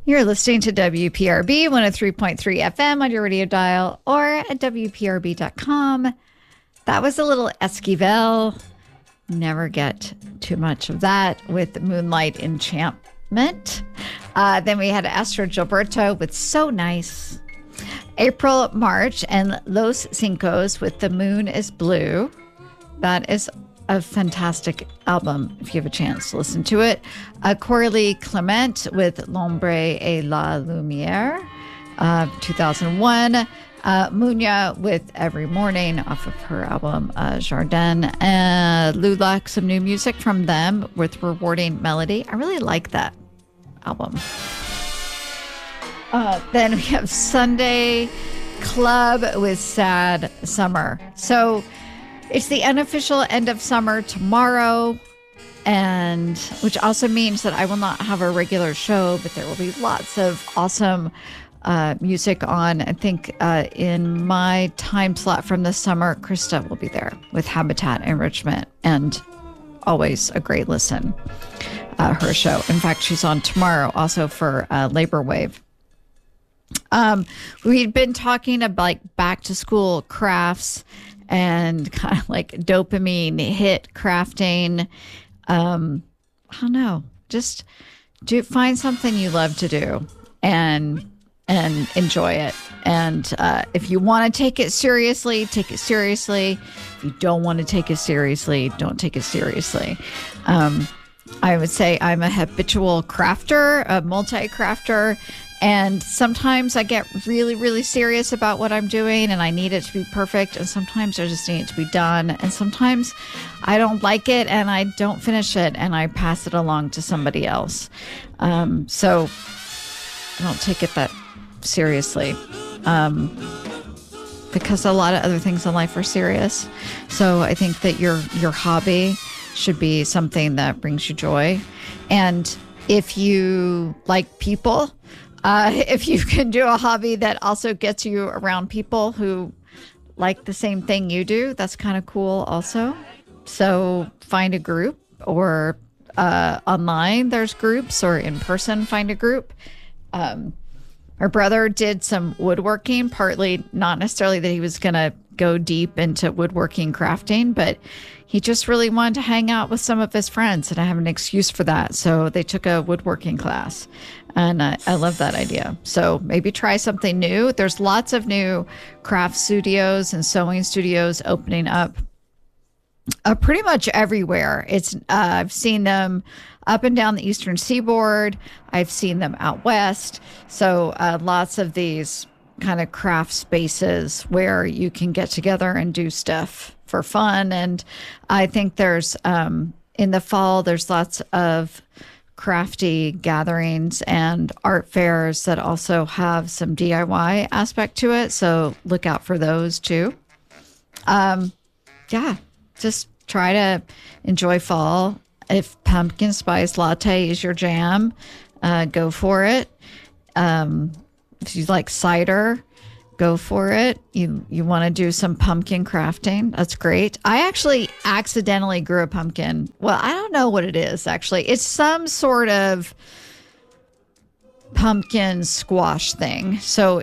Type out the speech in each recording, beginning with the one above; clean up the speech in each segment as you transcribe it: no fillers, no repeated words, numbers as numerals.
You're listening to WPRB 103.3 FM on your radio dial or at WPRB.com. That was a little Esquivel. Never get too much of that with Moonlight Enchantment. Then we had Astro Gilberto with So Nice. April March and Los Cincos with The Moon is Blue. That is a fantastic album if you have a chance to listen to it. Coralie Clement with L'Ombre et la Lumière, 2001. Munya with Every Morning off of her album Jardin. Lulak, some new music from them with Rewarding Melody. I really like that album. Then we have Sunday Club with Sad Summer. So it's the unofficial end of summer tomorrow, and which also means that I will not have a regular show, but there will be lots of awesome music on. I think in my time slot from this summer, Krista will be there with Habitat Enrichment, and always a great listen, her show. In fact, she's on tomorrow also for Labor Wave. We'd been talking about like back to school crafts and kind of like dopamine hit crafting. I don't know, just find something you love to do and enjoy it. And if you want to take it seriously, take it seriously. If you don't want to take it seriously, don't take it seriously. I would say I'm a habitual crafter, a multi-crafter. And sometimes I get really, really serious about what I'm doing and I need it to be perfect. And sometimes I just need it to be done. And sometimes I don't like it and I don't finish it and I pass it along to somebody else. So I don't take it that seriously because a lot of other things in life are serious. So I think that your hobby should be something that brings you joy. And if you like people, if you can do a hobby that also gets you around people who like the same thing you do, that's kind of cool also. So find a group, or online there's groups, or in person find a group. My brother did some woodworking, partly not necessarily that he was going to go deep into woodworking crafting, but he just really wanted to hang out with some of his friends, and I have an excuse for that. So they took a woodworking class, and I love that idea. So maybe try something new. There's lots of new craft studios and sewing studios opening up pretty much everywhere. I've seen them up and down the Eastern Seaboard. I've seen them out west. So lots of these kind of craft spaces where you can get together and do stuff for fun. And I think there's in the fall, there's lots of crafty gatherings and art fairs that also have some DIY aspect to it. So look out for those too. Just try to enjoy fall. If pumpkin spice latte is your jam, go for it. If you like cider, go for it. You want to do some pumpkin crafting, that's great. I actually accidentally grew a pumpkin. Well, I don't know what it is, actually. It's some sort of pumpkin squash thing. So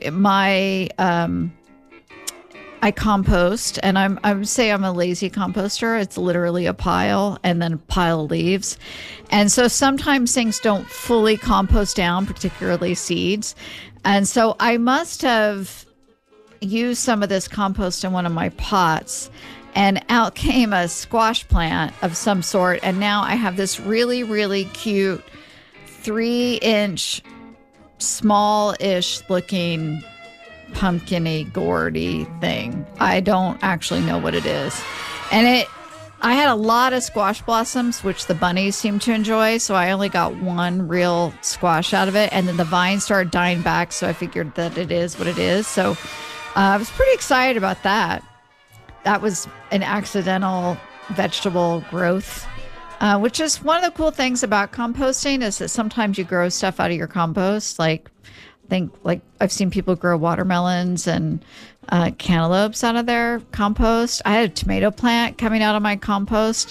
I compost, and I would say I'm a lazy composter. It's literally a pile and then a pile of leaves. And so sometimes things don't fully compost down, particularly seeds. And so I must have used some of this compost in one of my pots, and out came a squash plant of some sort. And now I have this really, really cute 3-inch, small-ish looking pumpkin-y, gourdy thing. I don't actually know what it is. And I had a lot of squash blossoms, which the bunnies seem to enjoy, so I only got one real squash out of it, and then the vines started dying back, so I figured that it is what it is. So I was pretty excited about that. That was an accidental vegetable growth, which is one of the cool things about composting, is that sometimes you grow stuff out of your compost. I've seen people grow watermelons and cantaloupes out of their compost. I had a tomato plant coming out of my compost.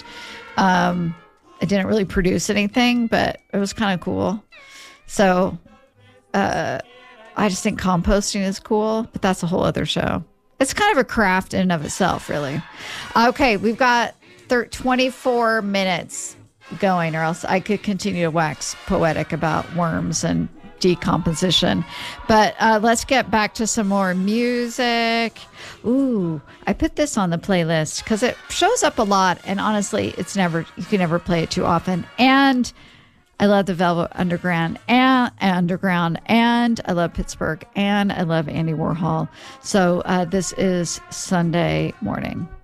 It didn't really produce anything, but it was kind of cool. So I just think composting is cool, but that's a whole other show. It's kind of a craft in and of itself, really. Okay, we've got 24 minutes going, or else I could continue to wax poetic about worms and decomposition. But let's get back to some more music. Ooh, I put this on the playlist because it shows up a lot, and honestly, you can never play it too often. And I love the Velvet Underground and I love Pittsburgh, and I love Andy Warhol. So this is Sunday Morning.